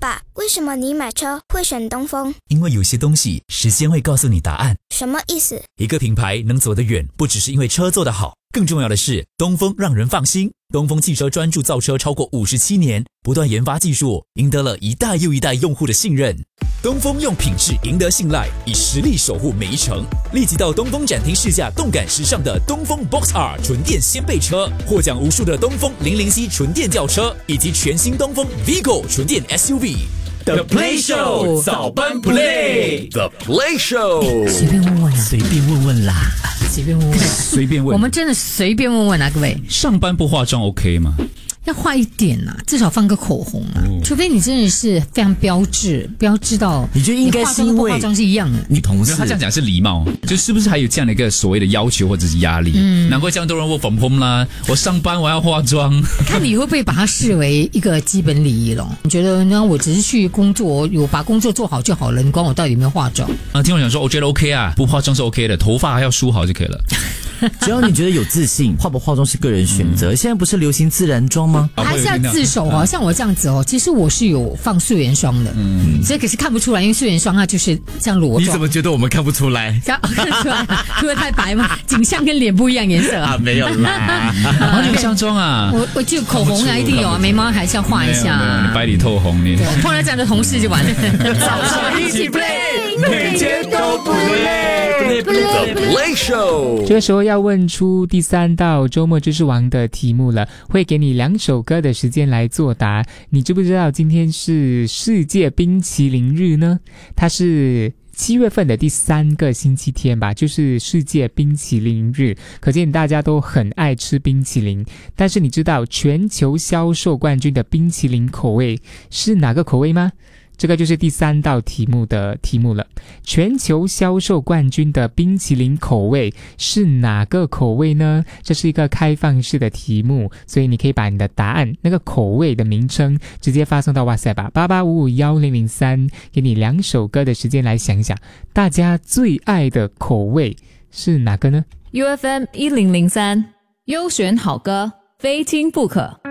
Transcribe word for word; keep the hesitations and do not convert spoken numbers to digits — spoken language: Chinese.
爸，为什么你买车会选东风？ 因为有些东西时间会告诉你答案。 什么意思？ 一个品牌能走得远，不只是因为车做得好，更重要的是东风让人放心。东风汽车专注造车超过五十七年，不断研发技术，赢得了一代又一代用户的信任。东风用品质赢得信赖，以实力守护每一程。立即到东风展厅试驾动感时尚的东风 Box R 纯电掀背车，获奖无数的东风零零 C 纯电轿车，以及全新东风 Vigo 纯电 S U V。The Play Show 早班 Play，The Play Show 随便问问啊， 随便问问啦， 随便问问， 随便问。 我们真的随便问问啊，各位。 上班不化妆 OK 吗？ 要画一点啊，至少放个口红啊，哦、除非你真的是非常标致，标致到你觉得应该是因为化妆是一样的。 你同事他这样讲是礼貌，就是不是还有这样的一个所谓的要求或者是压力？嗯，难怪这样多人work from home啦。我上班我要化妆， 看你会不会把它视为一个基本礼仪咯？你觉得呢？我只是去工作，有把工作做好就好了，你管我到底有没有化妆？ 啊，听我讲说，我觉得 OK 啊，不化妆是 OK 的，头发还要梳好就可以了。 只要你觉得有自信，化不化妆是个人选择。嗯、现在不是流行自然妆吗？ 还是要自首哦。像我这样子哦，其实我是有放素颜霜的，嗯，所以可是看不出来，因为素颜霜它就是像裸妆。 你怎么觉得我们看不出来？ 看不出来，涂得太白嘛，景象跟脸不一样颜色啊。 没有啦， 啊，你有上妆啊？ 我我就口红啊，一定有啊，眉毛还是要画一下、啊。 你白里透红，你碰到这样的同事就完了。 早上一起 play， 每天都不累。The Play Show， 这个时候要问出第三道周末知识王的题目了，会给你两首歌的时间来作答。你知不知道今天是世界冰淇淋日呢？它是七月份的第三个星期天吧，就是世界冰淇淋日，可见大家都很爱吃冰淇淋。但是你知道全球销售冠军的冰淇淋口味是哪个口味吗？这个就是第三道题目的题目了。全球销售冠军的冰淇淋口味是哪个口味呢？这是一个开放式的题目，所以你可以把你的答案那个口味的名称直接发送到 WhatsApp 吧，八八五五一零零三，给你两首歌的时间来想一想，大家最爱的口味是哪个呢？ U F M 一零零三，优选好歌，非听不可。